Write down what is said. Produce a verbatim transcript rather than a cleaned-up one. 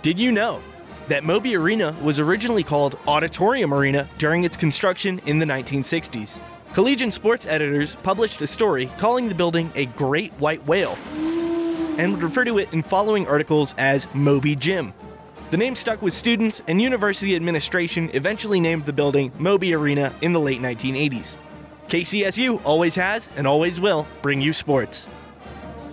Did you know that Moby Arena was originally called Auditorium Arena during its construction in the nineteen sixties? Collegian sports editors published a story calling the building a great white whale and would refer to it in following articles as Moby Gym. The name stuck with students, and university administration eventually named the building Moby Arena in the late nineteen eighties. K C S U always has and always will bring you sports.